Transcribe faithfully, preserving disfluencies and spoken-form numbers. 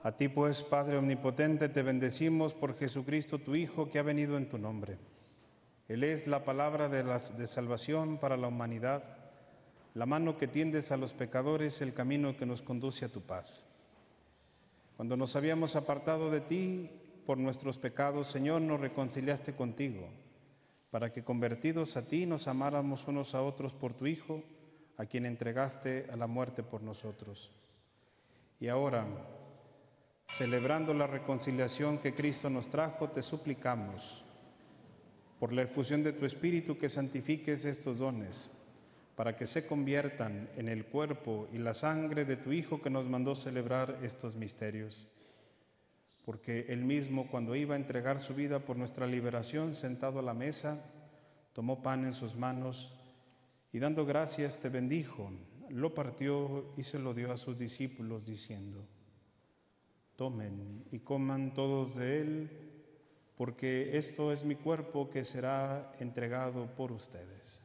A ti pues, Padre Omnipotente, te bendecimos por Jesucristo, tu Hijo, que ha venido en tu nombre. Él es la palabra de, las, de salvación para la humanidad, la mano que tiendes a los pecadores, el camino que nos conduce a tu paz. Cuando nos habíamos apartado de ti por nuestros pecados, Señor, nos reconciliaste contigo, para que convertidos a ti nos amáramos unos a otros por tu Hijo, a quien entregaste a la muerte por nosotros. Y ahora, celebrando la reconciliación que Cristo nos trajo, te suplicamos, por la efusión de tu Espíritu, que santifiques estos dones, para que se conviertan en el cuerpo y la sangre de tu Hijo, que nos mandó celebrar estos misterios. Porque Él mismo, cuando iba a entregar su vida por nuestra liberación, sentado a la mesa, tomó pan en sus manos y dando gracias te bendijo, lo partió y se lo dio a sus discípulos, diciendo: tomen y coman todos de él, porque esto es mi cuerpo que será entregado por ustedes.